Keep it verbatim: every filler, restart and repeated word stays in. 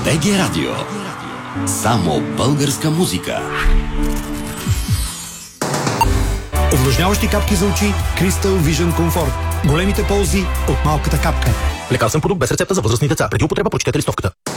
БГ Радио. Само българска музика. Увлажняващи капки за очи Crystal Vision Comfort. Големите ползи от малката капка. Лекарствен продукт без рецепта за възрастни деца. Преди употреба прочетете листовката.